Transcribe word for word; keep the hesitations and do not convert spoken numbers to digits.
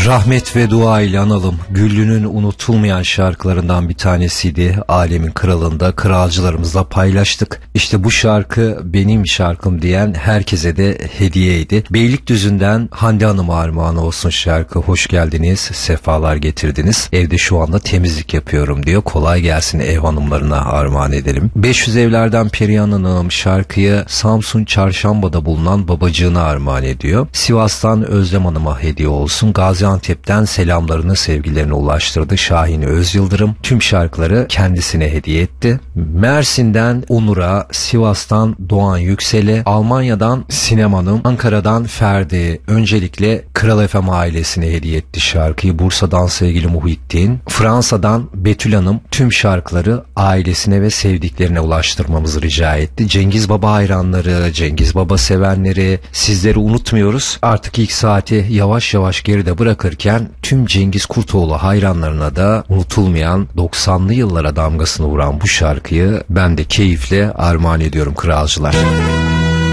Rahmet ve dua ile analım. Güllü'nün unutulmayan şarkılarından bir tanesiydi. Alemin Kralı'nda kralcılarımızla paylaştık. İşte bu şarkı benim şarkım diyen herkese de hediyeydi. Beylikdüzü'nden Hande Hanım'a armağan olsun şarkı. Hoş geldiniz, sefalar getirdiniz. Evde şu anda temizlik yapıyorum diyor. Kolay gelsin ev hanımlarına armağan edelim. beş yüz evlerden Perihan Hanım şarkıyı Samsun Çarşamba'da bulunan babacığına armağan ediyor. Sivas'tan Özlem Hanım'a hediye olsun. Gaziantep'ten selamlarını, sevgilerini ulaştırdı Şahin Özyıldırım. Tüm şarkıları kendisine hediye etti. Mersin'den Onur'a, Sivas'tan Doğan Yüksel'e, Almanya'dan Sinem Hanım, Ankara'dan Ferdi. Öncelikle Kral F M ailesine hediye etti şarkıyı. Bursa'dan sevgili Muhittin, Fransa'dan Betül Hanım tüm şarkıları ailesine ve sevdiklerine ulaştırmamızı rica etti. Cengiz Baba hayranları, Cengiz Baba sevenleri, sizleri unutmuyoruz. Artık ilk saati yavaş yavaş geride bırakırken tüm Cengiz Kurtoğlu hayranlarına da unutulmayan doksanlı yıllara damgasını vuran bu şarkıyı ben de keyifle armağan ediyorum kralcılar.